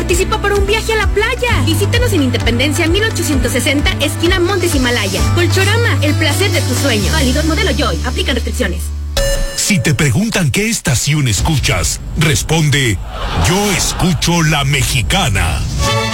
Participa por un viaje a la playa. Visítanos en Independencia 1860, esquina Montes Himalaya. Colchorama, el placer de tu sueño. Válido modelo Joy. Aplican restricciones. Si te preguntan qué estación escuchas, responde: yo escucho La Mexicana.